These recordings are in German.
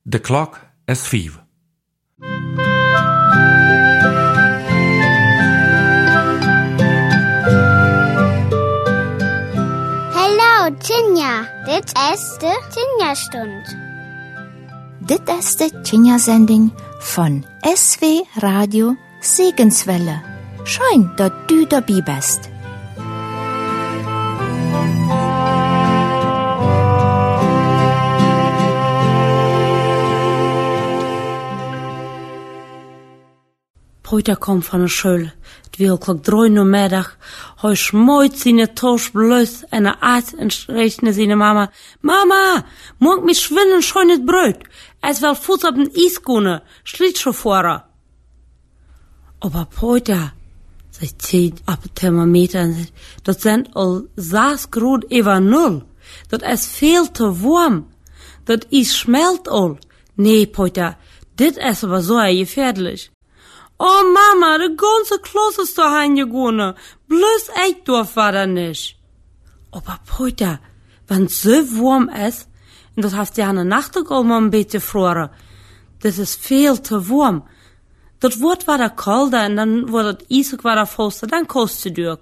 De klok is 5. Hallo Tinja, dit is de Tinja-stund. Dit is de Tinja-sending von SW Radio Segenswelle. Schön, dass du dabei bist. Heute komt van de school. Het wil klok 3 uur middag. Hij schmoeit zijn toos bloos en hij aat en schreeuwt naar zijn mama. Mama, moet ik me schwinnen schon het brood? Es wil voet op een ijs kunnen, schliet schon voren. Aber heute, zij ziet op het thermometer en zegt, dat zijn al 6 Grad über 0. Dat is veel te warm. Dat ijs smelt al. Nee, Peter, dit is aber so gefährlich. Oh Mama, de ganze Klasse ist da heimgegangen. Bloß ich darf war nicht. Aber Peter, wenn so warm ist, und das hast du ja eine Nachtigall mal ein bisschen gefroren, das ist viel zu warm. Das wird wieder kalter und dann wird das Eis wieder fester, dann kannst du durch.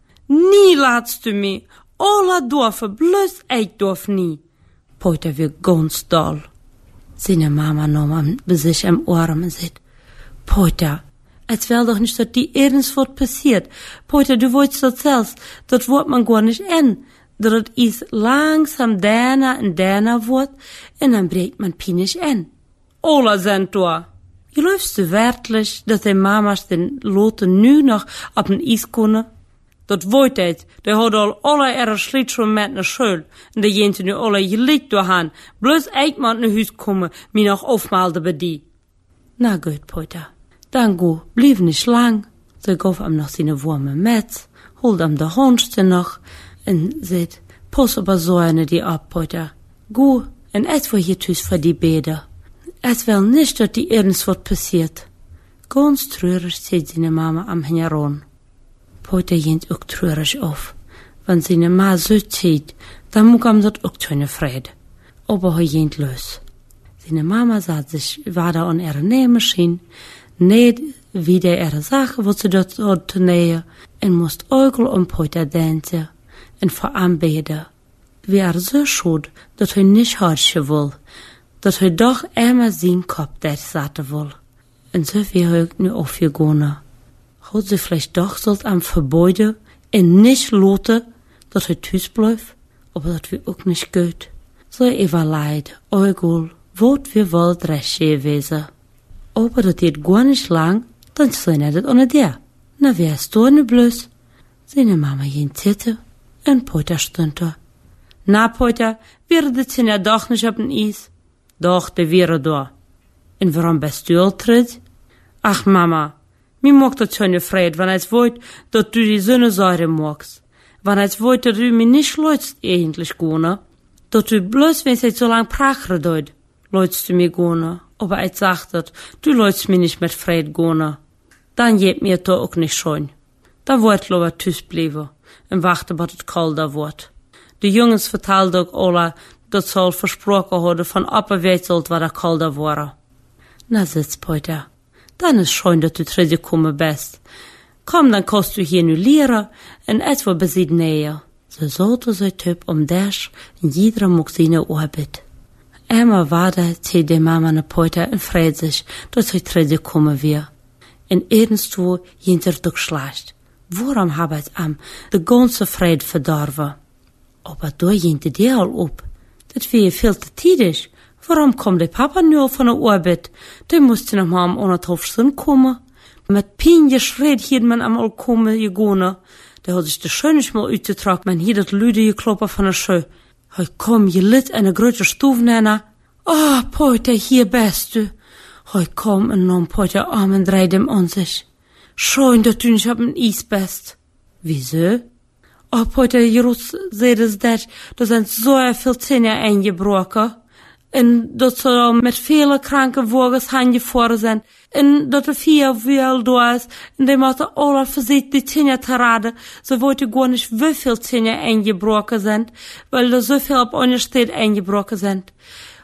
Nie lässt du mich. Alle dürfen, bloß ich darf nie. Peter wird ganz doll. Seine Mama nahm sich am Arm und sagt, Peter, es will doch nicht, dass die irgendwas wird passiert. Peter, du wolltest das selbst. Das wird man gar nicht in. Das ist langsam deiner und deiner wird, und dann bringt man pinisch in. Alle sind da. Glaubst du wirklich, dass die Mamas den Lotte nu noch auf den Eis können? Das wollte ich. Die hat alle ihre Schlittschuhe mit nach Schule. Und die jenten nu alle gelegt daheim. Bloß ich muss nach Hause kommen, mich noch aufmelden bei die. Na gut, Peter. Dann go, blieb nicht lang. Sie gab ihm noch seine warme Metz, holt ihm der Handste noch, und sagt, pass aber so eine die ab, Peter. Go, und es war hier tüß für die Bäder. Es will nicht, dass die irgendwas wird passiert. Ganz traurig zieht seine Mama am heran. Peter jent auch traurig auf. Wenn seine Ma so zieht, dann muss ihm das auch keine Freude. Aber er jent los. Seine Mama sah sich weiter an ihre Nähmaschine, näht wieder ihre Sache, was sie dort hat zu nähen, und musst Äugel um Peter denken, und vor allem beten. Wie so schuld, dass nicht harschen will, dass doch immer seinen Kopf der satte will. Und so wie nu aufgegangen. Hat sie vielleicht doch sollt am Verbeude und nicht loten, dass tüß bleibt, aber das wir auch nicht gut. So leid, Äugel, wird wir wohl recht gewesen. Aber das geht gar nicht lang, dann soll er das ohne dir. Na, wer ist da ne bloß? Seine Mama ging zitte, und Peter stand da. Na, Peter, wäre das ja doch nicht auf dem Eis? Doch, der wäre da. Und warum bist du alt? Ach, Mama, mir mag das schon nicht freut, wenn es wollt, dass du die Säure magst. Wenn es wollt, dass du mich nicht läutst, eigentlich gehen, dass du bloß, wenn es so lang prachre deut, läutst du mir gehen. Aber ich sagte, du läutst mir nicht mit Freude gehen. Dann geht mir da auch nicht schön. Da wird lieber tüß bleiben und warten, bis es kalter wird. Die Jungs vertelten auch alle, dass sie versprochen haben, von abwärts sollt, was kalter war. Na, sitz, Peter. Dann ist schön, dass du drin gekommen bist. Komm, dann kannst du hier nu leren und etwa besied näher. Sie sollte sein Typ Dash und jeder mag seine Arbeit. Einmal war da, zählt die Mama ne Peter und freut sich, dass drin kommen wir. Und irgendwo jinter doch schlecht. Warum hab ich de ganze Freude verdorben? Aber da jinte die all op. Das wäre viel zu tidig. Warum kommt der Papa nur von der Arbeit? Der musste noch mal um 1,5 Stunden kommen. Mit Pinje schreit hier man einmal kommen gegangen. Der hat sich das schön nicht mal uitgetragen. Man hier das Lüde gekloppen von der Schö. Hoi komm, je lit eine grote Stuf nennen. Oh, Peter, hier bist du. Hoi komm, en nam Peter arm en dreid hem an sich. Schön, dass du nicht auf dem Eis bist. Wieso? Oh, Peter, Jerus, seht es das, da sind so viel Zähne eingebrochen. Und dass sie mit vielen kranken Wogens heimgefahren sind. Und dass der Vier wie da ist. Und die mussten alle versucht, die Zähne zu raden. Sie wollten gar nicht, wie viel Zähne eingebrochen sind. Weil da so viel auf einer Stadt eingebrochen sind.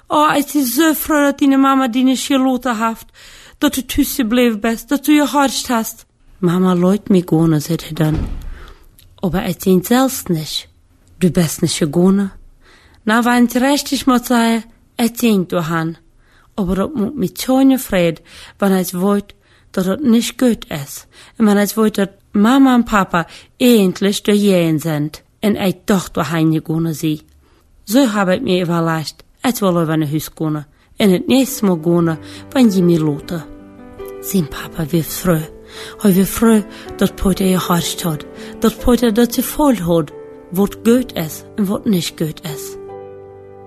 Oh, ik is zo froh dat die mama die niet geloten heeft. Dat du thuis gebleven bist, dat du je hart hast. Mama leut mich gone, sagt er dann. Aber ich denk selbst nicht. Du bist nicht gegangen. Na, wenn ich richtig muss sagen, ich denk du han. Aber das macht mich schon Freude, wenn ich wollt, dass das nicht gut ist. Und wenn ich wollt, dass Mama und Papa endlich daheim sind. Und ich doch daheim gegangen sie. So habe ich mir überlegt, ich will über ein Haus gehen. Und das nächste Mal gehen, wenn ich mir lote. Sein Papa wird froh. Er wird froh, dass Peter ihr Hart hat. Dass Peter das voll hat, was gut ist und was nicht gut ist.